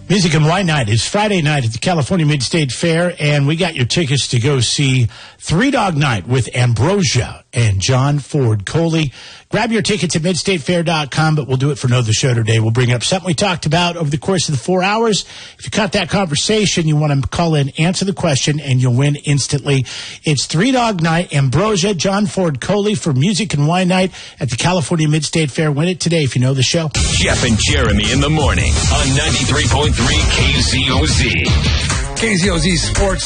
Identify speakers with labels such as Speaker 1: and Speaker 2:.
Speaker 1: Music and Wine Night is Friday night at the California Mid-State Fair, and we got your tickets to go see Three Dog Night with Ambrosia and John Ford Coley. Grab your tickets at midstatefair.com, but we'll do it for Know the Show today. We'll bring up something we talked about over the course of the 4 hours. If you caught that conversation, you want to call in, answer the question, and you'll win instantly. It's Three Dog Night, Ambrosia, John Ford Coley for Music and Wine Night at the California Mid-State Fair. Win it today if you know the show.
Speaker 2: Jeff and Jeremy in the morning on 93.3 KZOZ.
Speaker 3: KZOZ Sports